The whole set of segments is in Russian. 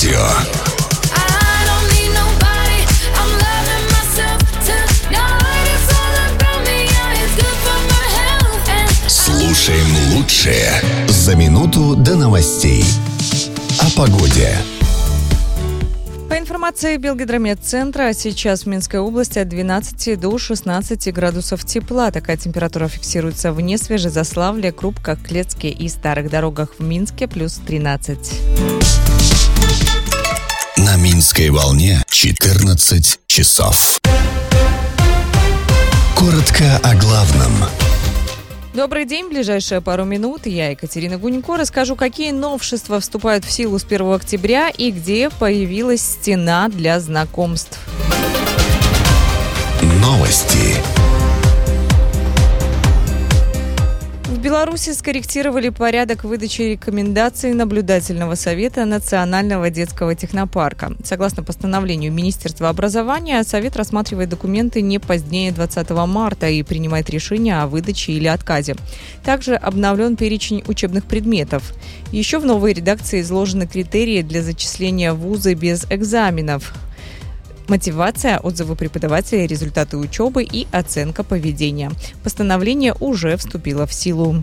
радио. Слушаем лучшее за минуту до новостей. О погоде. По информации Белгидромедцентра, сейчас в Минской области от 12 до 16 градусов тепла. Такая температура фиксируется в Несвежезаславле, Крупках, Клецке и Старых Дорогах в Минске плюс 13. На Минской волне 14 часов. Коротко о главном. Добрый день. В ближайшие пару минут я, Екатерина Гунько, расскажу, какие новшества вступают в силу с 1 октября и где появилась стена для знакомств. Новости. В Беларуси скорректировали порядок выдачи рекомендаций наблюдательного совета Национального детского технопарка. Согласно постановлению Министерства образования, совет рассматривает документы не позднее 20 марта и принимает решение о выдаче или отказе. Также обновлен перечень учебных предметов. Еще в новой редакции изложены критерии для зачисления в вузы без экзаменов. Мотивация, отзывы преподавателей, результаты учебы и оценка поведения. Постановление уже вступило в силу.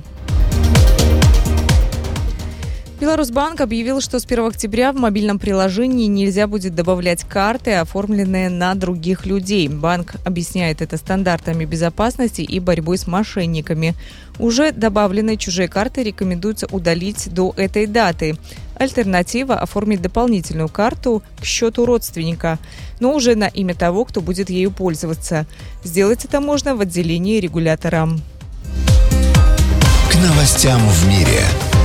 Беларусьбанк объявил, что с 1 октября в мобильном приложении нельзя будет добавлять карты, оформленные на других людей. Банк объясняет это стандартами безопасности и борьбой с мошенниками. Уже добавленные чужие карты рекомендуется удалить до этой даты. Альтернатива – оформить дополнительную карту к счету родственника, но уже на имя того, кто будет ею пользоваться. Сделать это можно в отделении регулятора. К новостям в мире.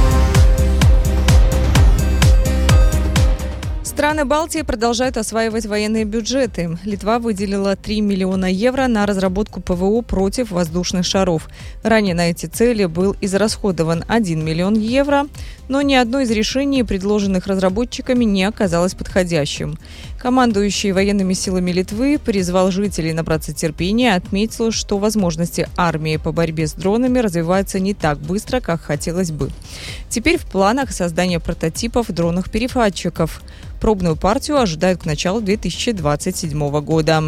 Страны Балтии продолжают осваивать военные бюджеты. Литва выделила 3 миллиона евро на разработку ПВО против воздушных шаров. Ранее на эти цели был израсходован 1 миллион евро, но ни одно из решений, предложенных разработчиками, не оказалось подходящим. Командующий военными силами Литвы призвал жителей набраться терпения, отметил, что возможности армии по борьбе с дронами развиваются не так быстро, как хотелось бы. Теперь в планах создание прототипов дронов-перехватчиков. Пробную партию ожидают к началу 2027 года.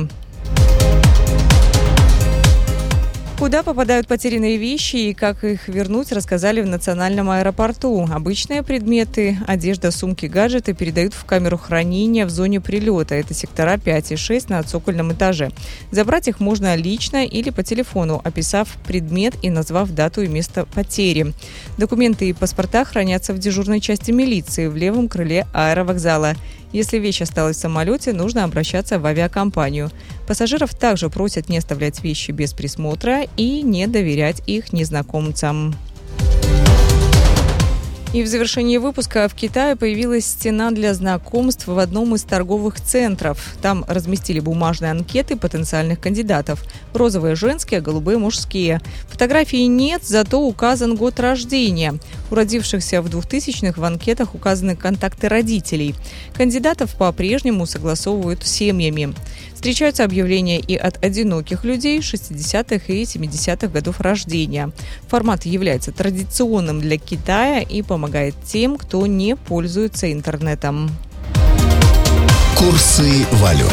Куда попадают потерянные вещи и как их вернуть, рассказали в национальном аэропорту. Обычные предметы, одежда, сумки, гаджеты передают в камеру хранения в зоне прилета. Это сектора 5 и 6 на цокольном этаже. Забрать их можно лично или по телефону, описав предмет и назвав дату и место потери. Документы и паспорта хранятся в дежурной части милиции в левом крыле аэровокзала. Если вещь осталась в самолете, нужно обращаться в авиакомпанию. Пассажиров также просят не оставлять вещи без присмотра и не доверять их незнакомцам. И в завершении выпуска в Китае появилась стена для знакомств в одном из торговых центров. Там разместили бумажные анкеты потенциальных кандидатов. Розовые женские, голубые мужские. Фотографий нет, зато указан год рождения. У родившихся в 2000-х в анкетах указаны контакты родителей. Кандидатов по-прежнему согласовывают с семьями. Встречаются объявления и от одиноких людей 60-х и 70-х годов рождения. Формат является традиционным для Китая и помогает тем, кто не пользуется интернетом. Курсы валют.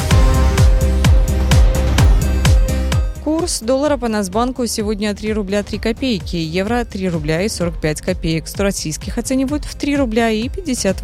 Курс доллара по Нацбанку сегодня 3 рубля 3 копейки, евро 3 рубля и 45 копеек. 100 российских оценивают в 3 рубля и 58